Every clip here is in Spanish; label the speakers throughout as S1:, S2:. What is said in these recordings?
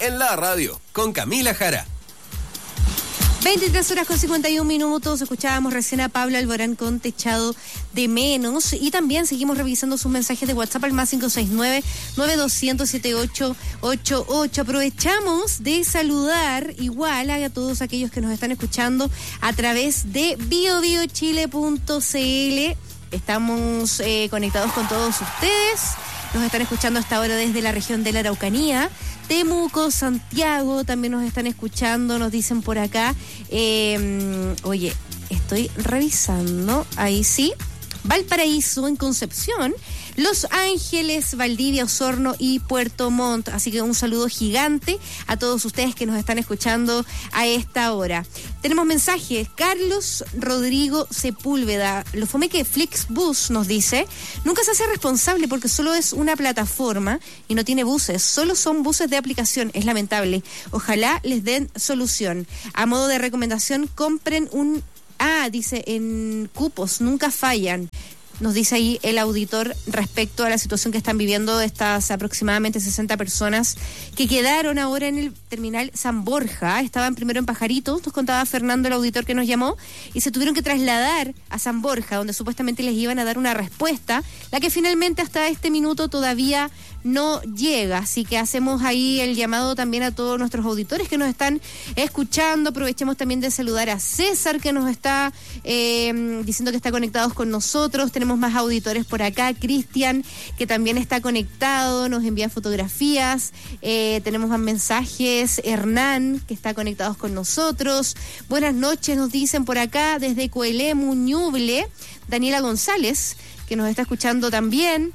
S1: en la radio, con Camila Jara.
S2: 23 horas con 51 minutos, escuchábamos recién a Pablo Alborán con Te echado de menos, y también seguimos revisando sus mensajes de WhatsApp al más 569-9200-7888. Aprovechamos de saludar igual a todos aquellos que nos están escuchando a través de biobiochile.cl. Estamos conectados con todos ustedes. Nos están escuchando hasta ahora desde la región de la Araucanía, Temuco, Santiago, también nos están escuchando, nos dicen por acá. Oye, estoy revisando, ahí sí, Valparaíso, en Concepción, Los Ángeles, Valdivia, Osorno y Puerto Montt. Así que un saludo gigante a todos ustedes que nos están escuchando a esta hora. Tenemos mensajes. Carlos Rodrigo Sepúlveda, lo fome que Flixbus nos dice: nunca se hace responsable porque solo es una plataforma y no tiene buses, solo son buses de aplicación, es lamentable. Ojalá les den solución. A modo de recomendación, compren dice, en cupos, nunca fallan. Nos dice ahí el auditor respecto a la situación que están viviendo estas aproximadamente 60 personas que quedaron ahora en el terminal San Borja. Estaban primero en Pajaritos, nos contaba Fernando, el auditor que nos llamó, y se tuvieron que trasladar a San Borja, donde supuestamente les iban a dar una respuesta, la que finalmente hasta este minuto todavía no llega. Así que hacemos ahí el llamado también a todos nuestros auditores que nos están escuchando. Aprovechemos también de saludar a César, que nos está diciendo que está conectados con nosotros. Tenemos más auditores por acá. Cristian, que también está conectado, nos envía fotografías. Tenemos más mensajes. Hernán, que está conectados con nosotros. Buenas noches, nos dicen por acá desde Coelemu, Ñuble. Daniela González, que nos está escuchando también.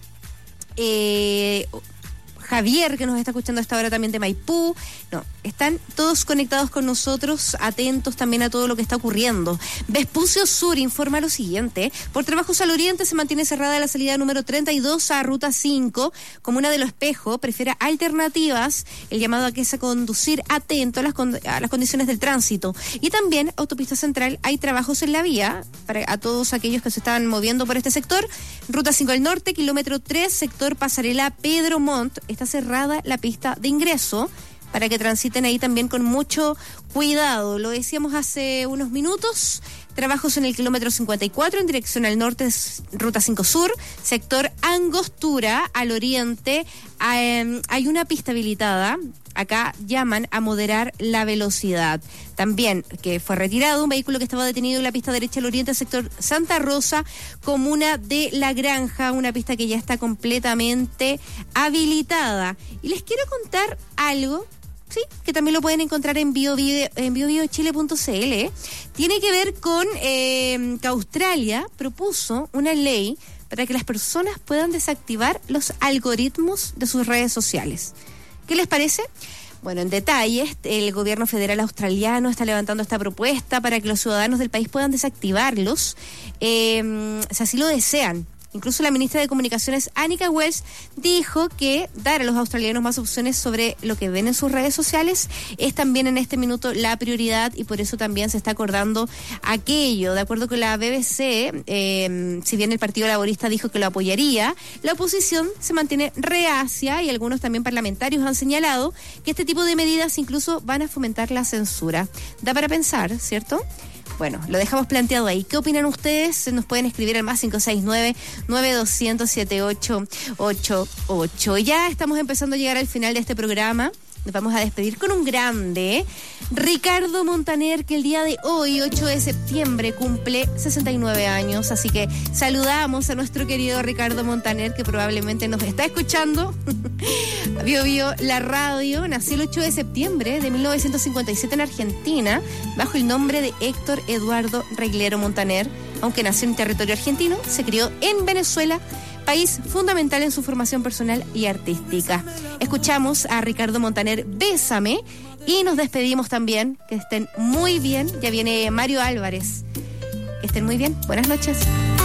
S2: Javier, que nos está escuchando a esta hora también de Maipú. No, están todos conectados con nosotros, atentos también a todo lo que está ocurriendo. Vespucio Sur informa lo siguiente: por trabajos al oriente se mantiene cerrada la salida número 32 a Ruta 5, comuna de Lo Espejo. Prefiera alternativas, el llamado a que es a conducir atento a las condiciones del tránsito. Y también Autopista Central, hay trabajos en la vía para a todos aquellos que se están moviendo por este sector. Ruta 5 al norte, kilómetro 3, sector Pasarela Pedro Montt, está cerrada la pista de ingreso para que transiten ahí también con mucho cuidado. Lo decíamos hace unos minutos. Trabajos en el kilómetro 54 en dirección al norte, Ruta 5 Sur, sector Angostura. Al oriente hay una pista habilitada. Acá llaman a moderar la velocidad. También que fue retirado un vehículo que estaba detenido en la pista derecha al oriente, sector Santa Rosa, comuna de La Granja, una pista que ya está completamente habilitada. Y les quiero contar algo, sí, que también lo pueden encontrar en biobiochile.cl. Tiene que ver con que Australia propuso una ley para que las personas puedan desactivar los algoritmos de sus redes sociales. ¿Qué les parece? Bueno, en detalle, el gobierno federal australiano está levantando esta propuesta para que los ciudadanos del país puedan desactivarlos, si así lo desean. Incluso la ministra de Comunicaciones, Annika Wells, dijo que dar a los australianos más opciones sobre lo que ven en sus redes sociales es también en este minuto la prioridad, y por eso también se está acordando aquello. De acuerdo con la BBC, si bien el Partido Laborista dijo que lo apoyaría, la oposición se mantiene reacia, y algunos también parlamentarios han señalado que este tipo de medidas incluso van a fomentar la censura. Da para pensar, ¿cierto? Bueno, lo dejamos planteado ahí. ¿Qué opinan ustedes? Nos pueden escribir al más 569-9200-7888. Ya estamos empezando a llegar al final de este programa. Nos vamos a despedir con un grande, Ricardo Montaner, que el día de hoy, 8 de septiembre, cumple 69 años. Así que saludamos a nuestro querido Ricardo Montaner, que probablemente nos está escuchando. Bio, la radio. Nació el 8 de septiembre de 1957 en Argentina, bajo el nombre de Héctor Eduardo Reglero Montaner. Aunque nació en territorio argentino, se crió en Venezuela, país fundamental en su formación personal y artística. Escuchamos a Ricardo Montaner, Bésame, y nos despedimos también. Que estén muy bien. Ya viene Mario Álvarez. Que estén muy bien. Buenas noches.